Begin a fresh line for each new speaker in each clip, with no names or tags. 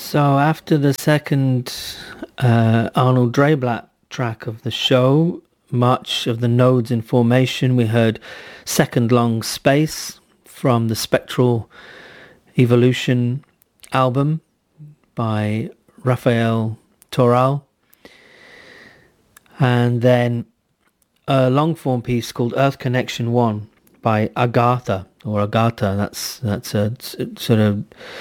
So after the second Arnold Dreyblatt track of the show, March of the Nodes in Formation, we heard Second Long Space from the Spectral Evolution album by Rafael Toral. And then a long form piece called Earth Connection 1 by Agatha. That's a sort of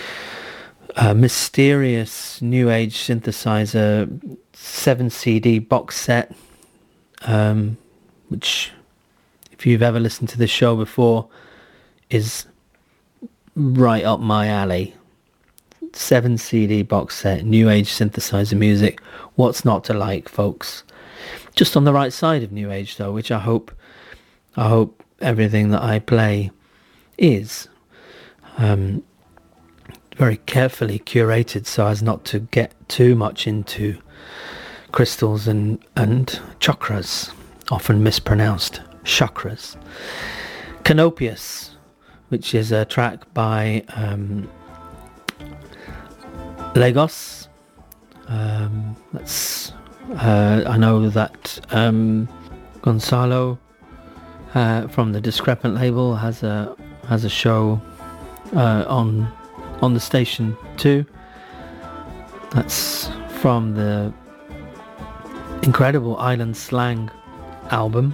mysterious new age synthesizer 7 CD box set, which, if you've ever listened to this show before, is right up my alley. 7 CD box set, new age synthesizer music. What's not to like, folks? Just on the right side of new age, though, which I hope everything that I play is. Very carefully curated so as not to get too much into crystals and chakras, often mispronounced chakras. Canopius, which is a track by Lagos. I know that Gonzalo from the Discrepant label has a show on the station too. That's from the incredible Island Slang album,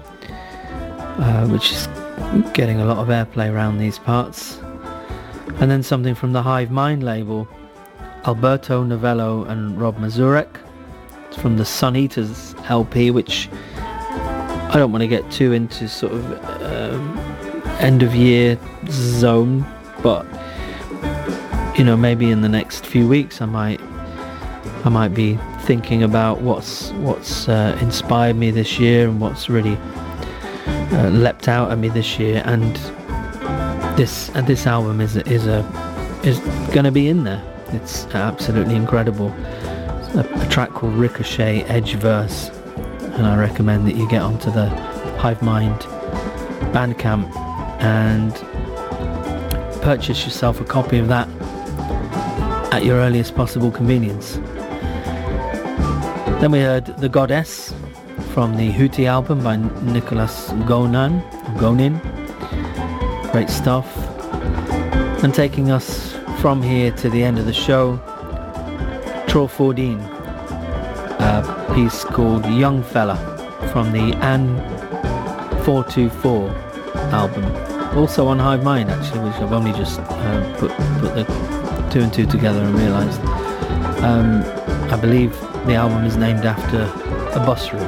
which is getting a lot of airplay around these parts. And then something from the Hive Mind label, Alberto Novello and Rob Mazurek. It's from the Sun Eaters LP, which I don't want to get too into sort of end of year zone, but you know, maybe in the next few weeks I might be thinking about what's inspired me this year and what's really leapt out at me this year, and this album is going to be in there. It's absolutely incredible. A track called Ricochet Edge Verse, and I recommend that you get onto the Hive Mind Bandcamp and purchase yourself a copy of that at your earliest possible convenience. Then we heard The Goddess from the Hootie album by Nicholas Gonin. Great stuff. And taking us from here to the end of the show, Troll 14, a piece called Young Fella from the Anne 424 album, also on Hive Mind actually, which I've only just put the 2 and 2 together and realised. I believe the album is named after a bus route,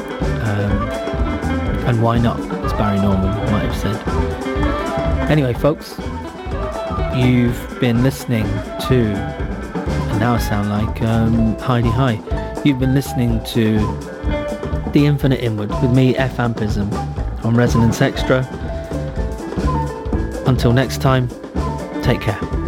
and why not, as Barry Norman might have said. Anyway, folks, you've been listening to, and now I sound like Heidi High, you've been listening to The Infinite Inward with me, F. Ampism, on Resonance Extra. Until next time, take care.